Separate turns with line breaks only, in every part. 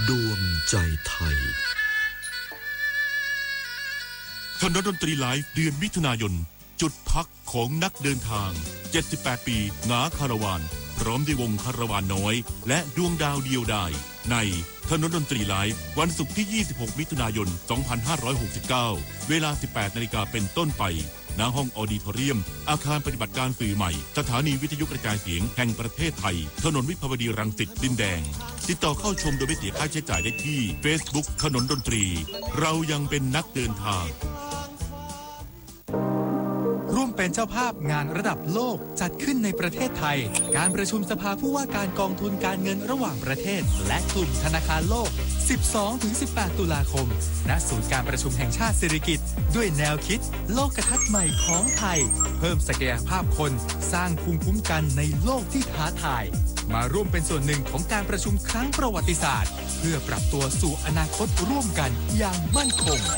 ดวงใจไทย
คณะดนตรีไลฟ์เดือนมิถุนายนจุดพักของนักเดินทาง78ปีหงาคาราวานพร้อมด้วยวงคาราวานน้อยและดวงดาวเดียวดายในถนนดนตรีไลฟ์วันศุกร์ที่26มิถุนายน2569เวลา 18 นาฬิกาเป็นต้นไปณห้องออดิทอเรียมอาคารปฏิบัติการสื่อใหม่สถานีวิทยุกระจายเสียงแห่งประเทศไทยถนนวิภาวดีรังสิตดินแดงติดต่อเข้าชมโดยไม่เสียค่าใช้จ่ายได้ที่ Facebook ถนนดนตรีเรายังเป็นนักเดินทาง
ร่วมเป็นเจ้าภาพงานระดับโลกจัดขึ้นในประเทศไทยการประชุมสภาผู้ว่าการกองทุนการเงินระหว่างประเทศและกลุ่มธนาคารโลก 12-18 ตุลาคมณศูนย์การประชุมแห่งชาติสิริกิติ์ด้วยแนวคิดโลกทัศน์ใหม่ของไทยเพิ่มศักยภาพคนสร้างภูมิคุ้มกันในโลกที่ท้าทายมาร่วมเป็นส่วนหนึ่งของการประชุมครั้งประวัติศาสตร์เพื่อปรับตัวสู่อนาคตร่วมกันอย่างมั่นคง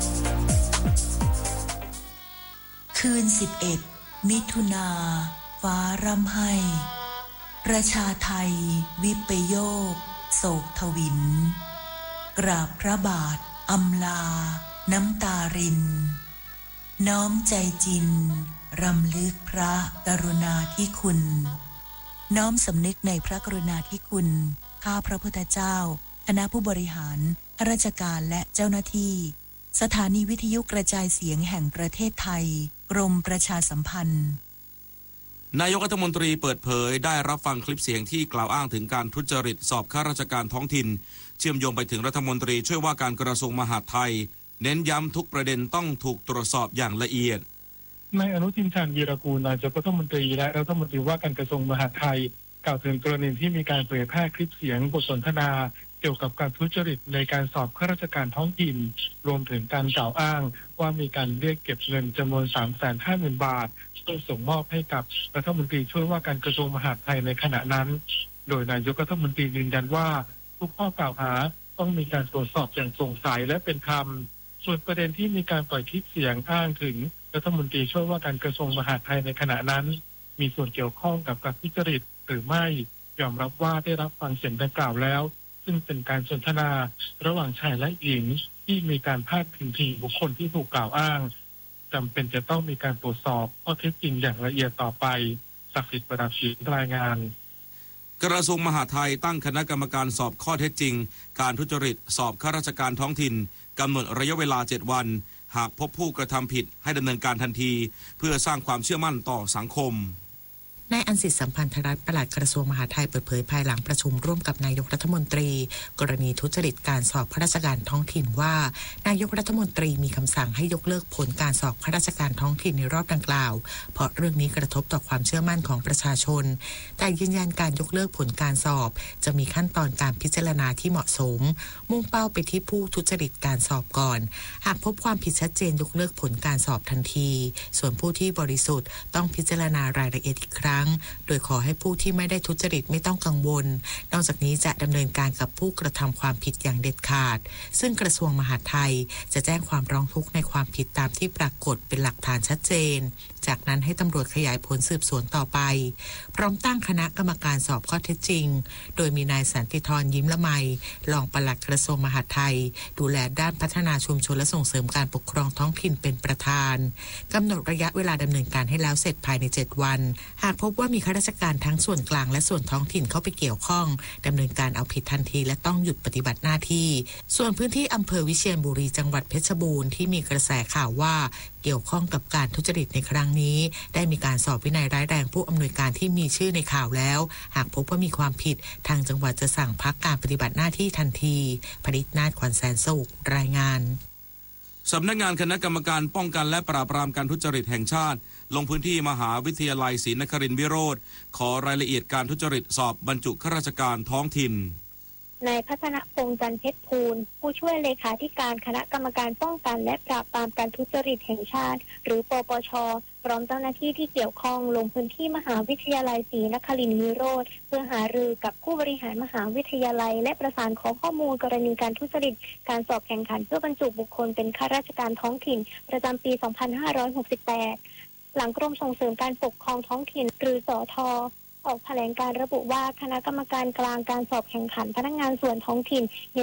คืน11มิถุนาฟ้าร่ำไห้ประชาไทยวิปโยคโศกทวินกราบพระบาทอำลาน้ำตารินน้อมใจจินรำลึกพระกรุณาธิคุณน้อมสำนึกในพระกรุณาธิคุณข้าพระพุทธเจ้าคณะผู้บริหารข้าราชการและเจ้าหน้าที่สถานีวิทยุกระจายเสียงแห่งประเทศไทยกรมประชาสัมพันธ์
นายกรัฐมนตรีเปิดเผยได้รับฟังคลิปเสียงที่กล่าวอ้างถึงการทุจริตสอบข้าราชการท้องถิ่นเชื่อมโยงไปถึงรัฐมนตรีช่วยว่าการกระทรวงมหาดไทยเน้นย้ำทุกประเด็นต้องถูกตรวจสอบอย่างละเอียด
นายอนุทินชาญวีรกูลนายกรัฐมนตรีและรัฐมนตรีว่าการกระทรวงมหาดไทยกล่าวถึงกรณีที่มีการเผยแพร่คลิปเสียงบทสนทนาเกี่ยวกับการทุจริตในการสอบข้าราชการท้องถิ่นรวมถึงการกล่าวอ้างว่ามีการเรียกเก็บเงินจำนวน 350,000 บาทเพื่อส่งมอบให้กับรัฐมนตรีช่วยว่าการกระทรวงมหาดไทยในขณะนั้นโดยนายกรัฐมนตรียืนยันว่าทุกข้อกล่าวหาต้องมีการตรวจสอบอย่างโปร่งใสและเป็นธรรมส่วนประเด็นที่มีการปล่อยคลิปเสียงอ้างถึงรัฐมนตรีช่วยว่าการกระทรวงมหาดไทยในขณะนั้นมีส่วนเกี่ยวข้องกับการทุจริตหรือไม่ยอมรับว่าได้รับฟังเสียงดังกล่าวแล้วซึ่งเป็นการสนทนาระหว่างชายและหญิงที่มีการพาดพิงถึงบุคคลที่ถูกกล่าวอ้างจำเป็นจะต้องมีการตรวจสอบข้อเท็จจริงอย่างละเอียดต่อไปศักดิ์สิทธิ์ประดับศิลป์รายงาน
กระทรวงมหาดไทยตั้งคณะกรรมการสอบข้อเท็จจริงการทุจริตสอบข้าราชการท้องถิ่นกำหนดระยะเวลา7วันหากพบผู้กระทำผิดให้ดำเนินการทันทีเพื่อสร้างความเชื่อมั่นต่อสังคม
นายอันสิทธิ์สัมพันธรัตน์ปลัดกระทรวงมหาดไทยเปิดเผยภายหลังประชุมร่วมกับนายกรัฐมนตรีกรณีทุจริตการสอบข้าราชการท้องถิ่นว่านายกรัฐมนตรีมีคำสั่งให้ยกเลิกผลการสอบข้าราชการท้องถิ่นในรอบดังกล่าวเพราะเรื่องนี้กระทบต่อความเชื่อมั่นของประชาชนแต่ยืนยันการยกเลิกผลการสอบจะมีขั้นตอนการพิจารณาที่เหมาะสมมุ่งเป้าไปที่ผู้ทุจริตการสอบก่อนหากพบความผิดชัดเจนยกเลิกผลการสอบทันทีส่วนผู้ที่บริสุทธิ์ต้องพิจารณารายละเอียดอีกครั้งโดยขอให้ผู้ที่ไม่ได้ทุจริตไม่ต้องกังวลนอกจากนี้จะดำเนินการกับผู้กระทำความผิดอย่างเด็ดขาดซึ่งกระทรวงมหาดไทยจะแจ้งความร้องทุกข์ในความผิดตามที่ปรากฏเป็นหลักฐานชัดเจนจากนั้นให้ตำรวจขยายผลสืบสวนต่อไปพร้อมตั้งคณะกรรมการสอบข้อเท็จจริงโดยมีนายสันติธรยิ้มละไมรองปลัดกระทรวงมหาดไทยดูแลด้านพัฒนาชุมชนและส่งเสริมการปกครองท้องถิ่นเป็นประธานกำหนดระยะเวลาดำเนินการให้แล้วเสร็จภายใน7วันหากพบว่ามีข้าราชการทั้งส่วนกลางและส่วนท้องถิ่นเข้าไปเกี่ยวข้องดำเนินการเอาผิดทันทีและต้องหยุดปฏิบัติหน้าที่ส่วนพื้นที่อำเภอวิเชียรบุรีจังหวัดเพชรบูรณ์ที่มีกระแสข่าวว่าเกี่ยวข้องกับการทุจริตในครั้งนี้ได้มีการสอบวินัยร้ายแรงผู้อำนวยการที่มีชื่อในข่าวแล้วหากพบว่ามีความผิดทางจังหวัดจะสั่งพักการปฏิบัติหน้าที่ทันทีพนิษฐ์นาฏขวัญแสนสุขรายงาน
สำนักงานคณะกรรมการป้องกันและปราบปรามการทุจริตแห่งชาติลงพื้นที่มหาวิทยาลัยศรีนครินทรวิโรธขอรายละเอียดการทุจริตสอบบรรจุข้าราชการท้องถิ่น
นายพัฒนพงษ์จันทร์เพชรภูลผู้ช่วยเลขาธิการคณะกรรมการป้องกันและปราบปรามการทุจริตแห่งชาติหรือปปช.พร้อมเจ้าหน้าที่ที่เกี่ยวข้องลงพื้นที่มหาวิทยาลัยศรีนครินทรวิโรธเพื่อหารือกับผู้บริหารมหาวิทยาลัยและประสานขอข้อมูลกรณีการทุจริตการสอบแข่งขันเพื่อบรรจุบุคคลเป็นข้าราชการท้องถิ่นประจำปี 2568 หลังกรมส่งเสริมการปกครองท้องถิ่นหรือสท.ออกแถลงการระบุว่าคณะกรรมการกลางการสอบแข่งขันพนักงานส่วนท้องถิ่น